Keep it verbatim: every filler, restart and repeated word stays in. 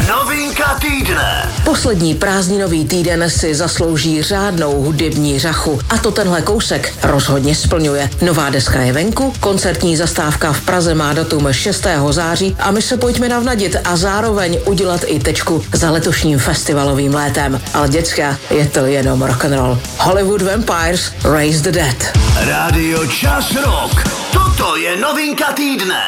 Novinka týdne. Poslední prázdninový týden si zaslouží řádnou hudební řachu a to tenhle kousek rozhodně splňuje. Nová deska je venku, koncertní zastávka v Praze má datum šestého září a my se pojďme navnadit a zároveň udělat i tečku za letošním festivalovým létem. Ale děcka, je to jenom rock'n'roll. Hollywood Vampires, Raise the Dead. Rádio Čas Rock. Toto je novinka týdne.